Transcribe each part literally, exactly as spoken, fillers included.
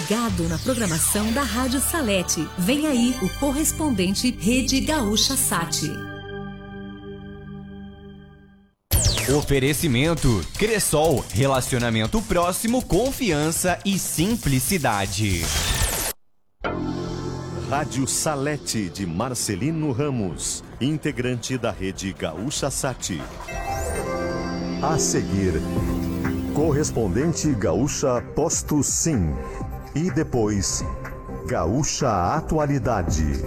ligado na programação da Rádio Salete. Vem aí o correspondente Rede Gaúcha Sat. Oferecimento Cressol, relacionamento próximo, confiança e simplicidade. Rádio Salete de Marcelino Ramos, integrante da Rede Gaúcha Sat. A seguir, correspondente Gaúcha Posto Sim. E depois, Gaúcha Atualidade.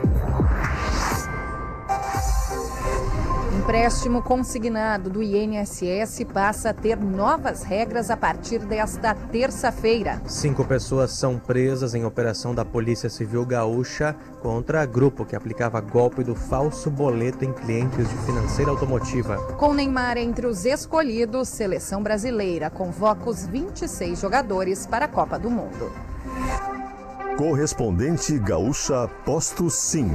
Empréstimo consignado do I N S S passa a ter novas regras a partir desta terça-feira. Cinco pessoas são presas em operação da Polícia Civil Gaúcha contra grupo que aplicava golpe do falso boleto em clientes de financeira automotiva. Com Neymar entre os escolhidos, seleção brasileira convoca os vinte e seis jogadores para a Copa do Mundo. Correspondente Gaúcha Posto Sim.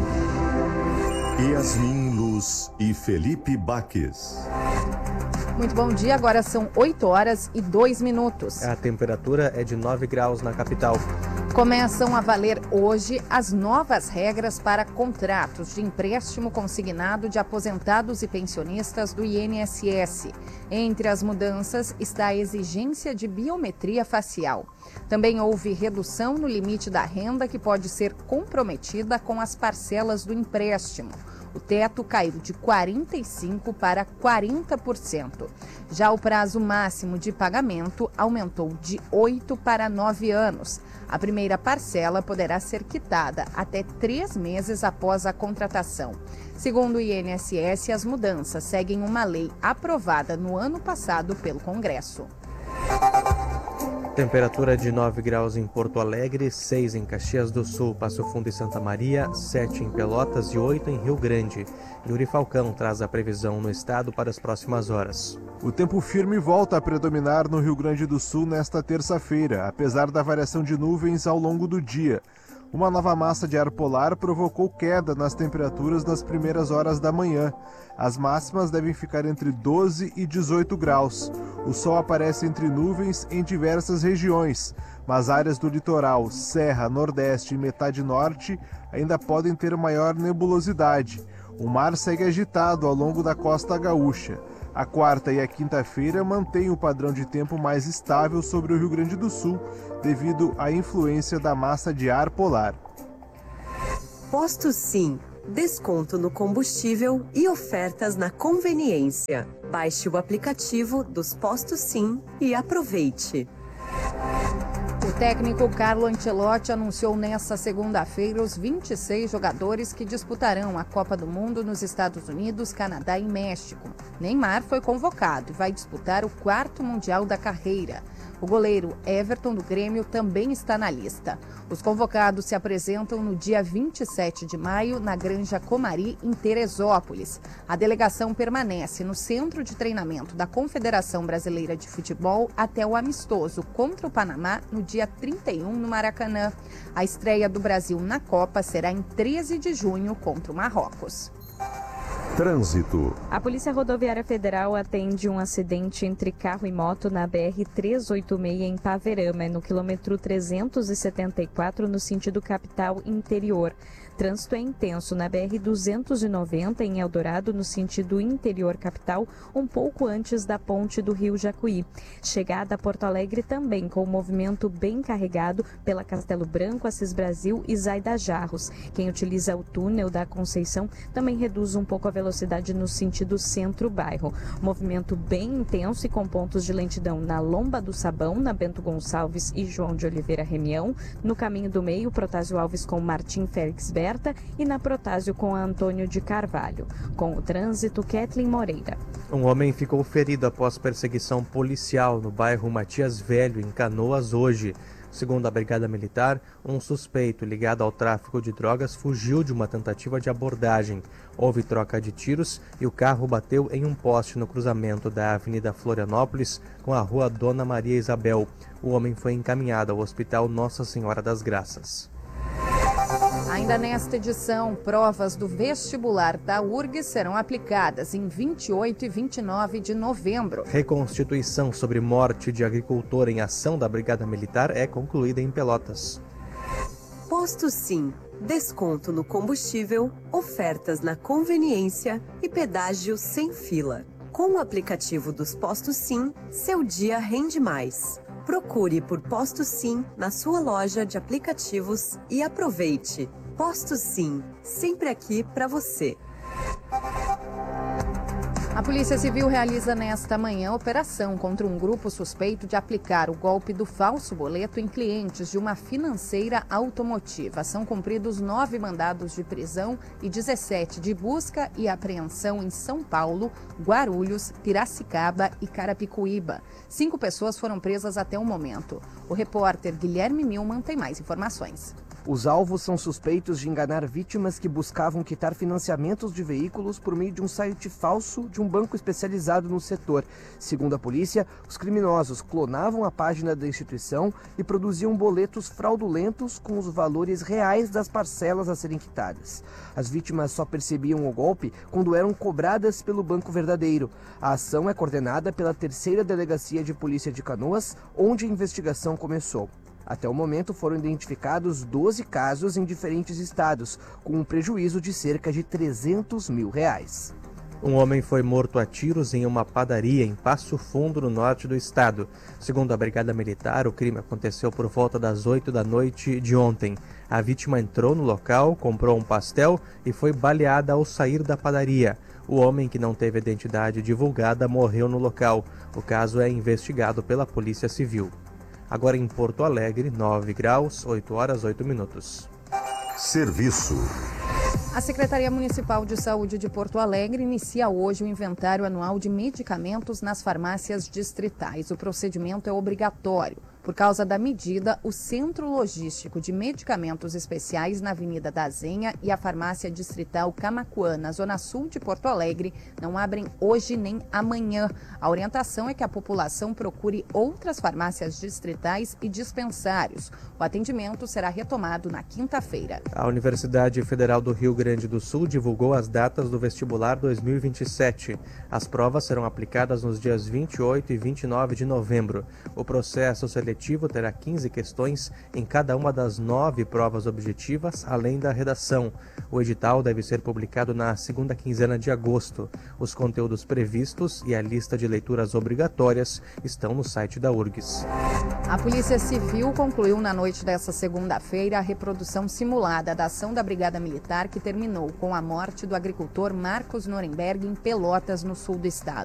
Yasmin Luz e Felipe Baques. Muito bom dia, agora são oito horas e dois minutos. A temperatura é de nove graus na capital. Começam a valer hoje as novas regras para contratos de empréstimo consignado de aposentados e pensionistas do I N S S. Entre as mudanças está a exigência de biometria facial. Também houve redução no limite da renda que pode ser comprometida com as parcelas do empréstimo. O teto caiu de quarenta e cinco por cento para quarenta por cento. Já o prazo máximo de pagamento aumentou de oito para nove anos. A primeira parcela poderá ser quitada até três meses após a contratação. Segundo o I N S S, as mudanças seguem uma lei aprovada no ano passado pelo Congresso. Temperatura de nove graus em Porto Alegre, seis em Caxias do Sul, Passo Fundo e Santa Maria, sete em Pelotas e oito em Rio Grande. Yuri Falcão traz a previsão no estado para as próximas horas. O tempo firme volta a predominar no Rio Grande do Sul nesta terça-feira, apesar da variação de nuvens ao longo do dia. Uma nova massa de ar polar provocou queda nas temperaturas nas primeiras horas da manhã. As máximas devem ficar entre doze e dezoito graus. O sol aparece entre nuvens em diversas regiões, mas áreas do litoral, Serra, Nordeste e metade Norte ainda podem ter maior nebulosidade. O mar segue agitado ao longo da costa gaúcha. A quarta e a quinta-feira mantêm o padrão de tempo mais estável sobre o Rio Grande do Sul, devido à influência da massa de ar polar. Posto Sim. Desconto no combustível e ofertas na conveniência. Baixe o aplicativo dos Postos Sim e aproveite. O técnico Carlo Ancelotti anunciou nesta segunda-feira os vinte e seis jogadores que disputarão a Copa do Mundo nos Estados Unidos, Canadá e México. Neymar foi convocado e vai disputar o quarto Mundial da carreira. O goleiro Everton do Grêmio também está na lista. Os convocados se apresentam no dia vinte e sete de maio na Granja Comari, em Teresópolis. A delegação permanece no centro de treinamento da Confederação Brasileira de Futebol até o amistoso contra o Panamá no dia trinta e um no Maracanã. A estreia do Brasil na Copa será em treze de junho contra o Marrocos. Trânsito. A Polícia Rodoviária Federal atende um acidente entre carro e moto na B R trezentos e oitenta e seis em Paverama, no quilômetro trezentos e setenta e quatro, no sentido capital interior. Trânsito é intenso na B R duzentos e noventa em Eldorado, no sentido interior capital, um pouco antes da ponte do Rio Jacuí. Chegada a Porto Alegre também com o movimento bem carregado pela Castelo Branco, Assis Brasil e Zaida Jarros. Quem utiliza o túnel da Conceição também reduz um pouco a velocidade no sentido centro-bairro. Movimento bem intenso e com pontos de lentidão na Lomba do Sabão, na Bento Gonçalves e João de Oliveira Remião, no Caminho do Meio, Protásio Alves com Martim Félix Berta, e na Protásio com Antônio de Carvalho. Com o trânsito, Kathleen Moreira. Um homem ficou ferido após perseguição policial no bairro Matias Velho, em Canoas, hoje. Segundo a Brigada Militar, um suspeito ligado ao tráfico de drogas fugiu de uma tentativa de abordagem. Houve troca de tiros e o carro bateu em um poste no cruzamento da Avenida Florianópolis com a Rua Dona Maria Isabel. O homem foi encaminhado ao Hospital Nossa Senhora das Graças. Ainda nesta edição, provas do vestibular da U R G S serão aplicadas em vinte e oito e vinte e nove de novembro. Reconstituição sobre morte de agricultor em ação da Brigada Militar é concluída em Pelotas. Posto Sim, desconto no combustível, ofertas na conveniência e pedágio sem fila. Com o aplicativo dos Postos Sim, seu dia rende mais. Procure por Posto Sim na sua loja de aplicativos e aproveite. Posto Sim, sempre aqui para você. A Polícia Civil realiza nesta manhã operação contra um grupo suspeito de aplicar o golpe do falso boleto em clientes de uma financeira automotiva. São cumpridos nove mandados de prisão e dezessete de busca e apreensão em São Paulo, Guarulhos, Piracicaba e Carapicuíba. Cinco pessoas foram presas até o momento. O repórter Guilherme Milman tem mais informações. Os alvos são suspeitos de enganar vítimas que buscavam quitar financiamentos de veículos por meio de um site falso de um banco especializado no setor. Segundo a polícia, os criminosos clonavam a página da instituição e produziam boletos fraudulentos com os valores reais das parcelas a serem quitadas. As vítimas só percebiam o golpe quando eram cobradas pelo banco verdadeiro. A ação é coordenada pela terceira Delegacia de Polícia de Canoas, onde a investigação começou. Até o momento foram identificados doze casos em diferentes estados, com um prejuízo de cerca de trezentos mil reais. Um homem foi morto a tiros em uma padaria em Passo Fundo, no norte do estado. Segundo a Brigada Militar, o crime aconteceu por volta das oito da noite de ontem. A vítima entrou no local, comprou um pastel e foi baleada ao sair da padaria. O homem, que não teve identidade divulgada, morreu no local. O caso é investigado pela Polícia Civil. Agora em Porto Alegre, nove graus, oito horas, oito minutos. Serviço. A Secretaria Municipal de Saúde de Porto Alegre inicia hoje o inventário anual de medicamentos nas farmácias distritais. O procedimento é obrigatório. Por causa da medida, o Centro Logístico de Medicamentos Especiais na Avenida da Zenha e a Farmácia Distrital Camaquã, na Zona Sul de Porto Alegre, não abrem hoje nem amanhã. A orientação é que a população procure outras farmácias distritais e dispensários. O atendimento será retomado na quinta-feira. A Universidade Federal do Rio Grande do Sul divulgou as datas do vestibular dois mil e vinte e sete. As provas serão aplicadas nos dias vinte e oito e vinte e nove de novembro. O processo seletivo terá quinze questões em cada uma das nove provas objetivas, além da redação. O edital deve ser publicado na segunda quinzena de agosto. Os conteúdos previstos e a lista de leituras obrigatórias estão no site da U R G S. A Polícia Civil concluiu na noite desta segunda-feira a reprodução simulada da ação da Brigada Militar, que terminou com a morte do agricultor Marcos Norenberg em Pelotas, no sul do estado.